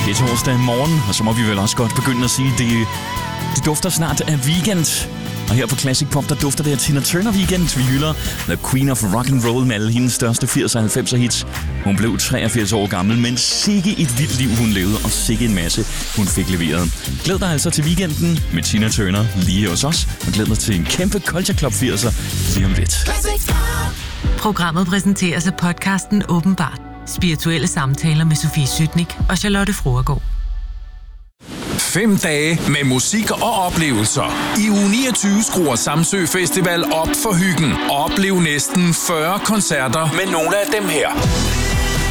Det er torsdag morgen, og så må vi vel også godt begynde at sige, det dufter snart af weekend. Og her på Classic Pop, der dufter det af Tina Turner Weekend. Vi hylder The Queen of Rock and Roll med alle hendes største 80'er og 90'er hits. Hun blev 83 år gammel, men sikke et vildt liv hun levede, og sikke en masse hun fik leveret. Glæd dig altså til weekenden med Tina Turner lige hos os, og glæd dig til en kæmpe Culture Club 80'er lige om lidt. Programmet præsenteres af podcasten Åbenbart. Spirituelle samtaler med Sofie Sytnik og Charlotte Fruergaard. 5 dage med musik og oplevelser. I uge 29 skruer Samsø Festival op for hyggen. Oplev næsten 40 koncerter med nogle af dem her.